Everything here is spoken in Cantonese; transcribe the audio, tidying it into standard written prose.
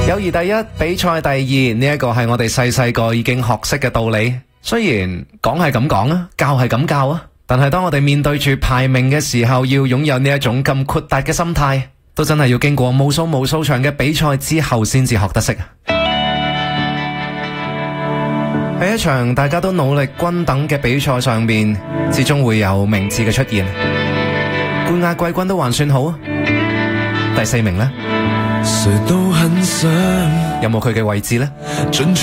友誼第一，比賽第二，呢一個係我哋細個已經學識嘅道理。雖然講係咁講啊，教係咁教啊，但係當我哋面對住排名嘅時候，要擁有呢一種咁豁達嘅心態，都真係要經過無數場嘅比賽之後先至學得識。喺一場大家都努力均等嘅比賽上面，始終會有名次嘅出現。冠亞季軍都還算好，第4名呢？ 誰都很想有冇佢嘅位置呢？